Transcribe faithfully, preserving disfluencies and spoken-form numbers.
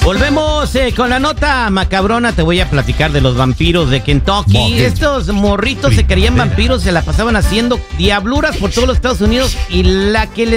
Volvemos eh, con la nota macabrona. Te voy a platicar de los vampiros de Kentucky. Boque. Estos morritos se creían vampiros, se la pasaban haciendo diabluras por todos los Estados Unidos y la que les